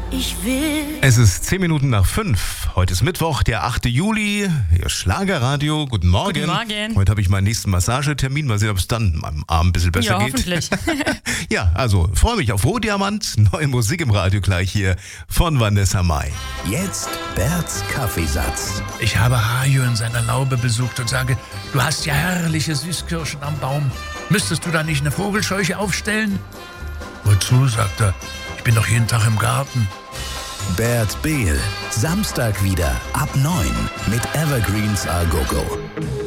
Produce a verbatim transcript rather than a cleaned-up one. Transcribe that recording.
Ich will. Es ist zehn Minuten nach fünf. Heute ist Mittwoch, der achte Juli. Ihr Schlagerradio. Guten Morgen. Guten Morgen. Heute habe ich meinen nächsten Massagetermin. Mal sehen, ob es dann am Arm ein bisschen besser Ja, geht. hoffentlich. Ja, also freue mich auf Rohdiamant. Neue Musik im Radio gleich hier von Vanessa Mai. Jetzt Berts Kaffeesatz. Ich habe Hajo in seiner Laube besucht und sage, du hast ja herrliche Süßkirschen am Baum. Müsstest du da nicht eine Vogelscheuche aufstellen? Wozu, sagt er, ich bin doch jeden Tag im Garten. Bert Behl, Samstag wieder ab neun mit Evergreens A Go Go.